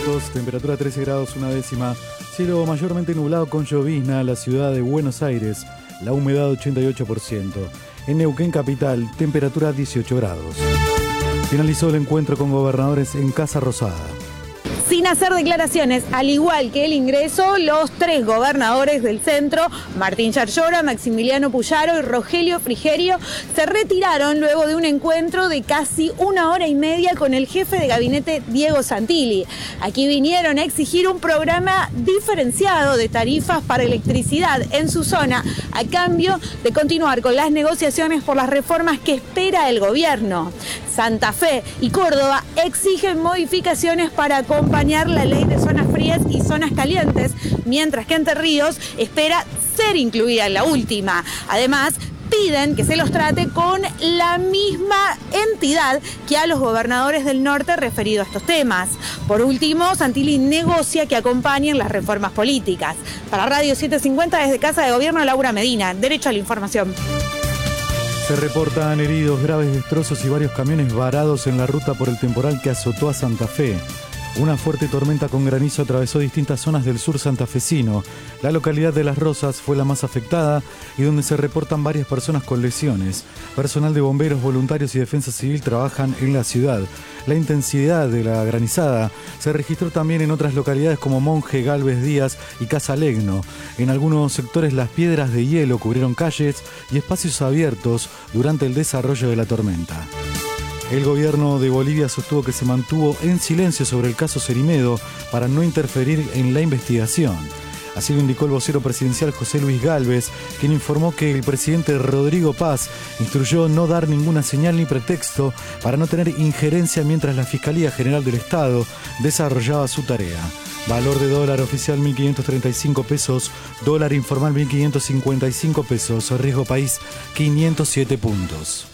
minutos, temperatura 13 grados, una décima. Cielo mayormente nublado con llovizna, la ciudad de Buenos Aires, la humedad 88%. En Neuquén capital, temperatura 18 grados. Finalizó el encuentro con gobernadores en Casa Rosada. Sin hacer declaraciones, al igual que el ingreso, los tres gobernadores del centro, Martín Yarlora, Maximiliano Puyaro y Rogelio Frigerio, se retiraron luego de un encuentro de casi 1 hora y media con el jefe de gabinete Diego Santilli. Aquí vinieron a exigir un programa diferenciado de tarifas para electricidad en su zona, a cambio de continuar con las negociaciones por las reformas que espera el gobierno. Santa Fe y Córdoba exigen modificaciones para acompañar la ley de zonas frías y zonas calientes, mientras que Entre Ríos espera ser incluida en la última. Además, piden que se los trate con la misma entidad que a los gobernadores del norte referido a estos temas. Por último, Santilli negocia que acompañen las reformas políticas. Para Radio 750, desde Casa de Gobierno, Laura Medina. Derecho a la información. Se reportan heridos, graves destrozos y varios camiones varados en la ruta por el temporal que azotó a Santa Fe. Una fuerte tormenta con granizo atravesó distintas zonas del sur santafesino. La localidad de Las Rosas fue la más afectada y donde se reportan varias personas con lesiones. Personal de bomberos, voluntarios y defensa civil trabajan en la ciudad. La intensidad de la granizada se registró también en otras localidades como Monje, Galvez Díaz y Casa Legno. En algunos sectores las piedras de hielo cubrieron calles y espacios abiertos durante el desarrollo de la tormenta. El gobierno de Bolivia sostuvo que se mantuvo en silencio sobre el caso Cerimedo para no interferir en la investigación. Así lo indicó el vocero presidencial José Luis Gálvez, quien informó que el presidente Rodrigo Paz instruyó no dar ninguna señal ni pretexto para no tener injerencia mientras la Fiscalía General del Estado desarrollaba su tarea. Valor de dólar oficial 1.535 pesos, dólar informal 1.555 pesos, riesgo país 507 puntos.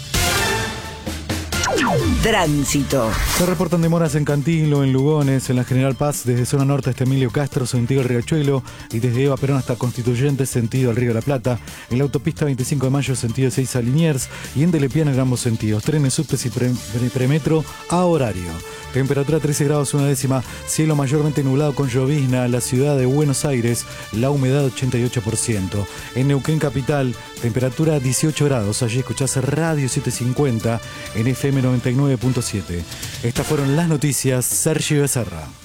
Tránsito. Se reportan demoras en Cantilo, en Lugones, en la General Paz, desde zona norte hasta Emilio Castro, sentido el Riachuelo, y desde Eva Perón hasta Constituyente, sentido el Río de la Plata, en la autopista 25 de Mayo, sentido 6 a Liniers, y en Delepiana en ambos sentidos, trenes, subtes y premetro a horario. Temperatura 13 grados, una décima, cielo mayormente nublado con llovizna, la ciudad de Buenos Aires, la humedad 88%. En Neuquén capital, temperatura 18 grados, allí escuchás Radio 750 en FM 99.7. Estas fueron las noticias, Sergio Becerra.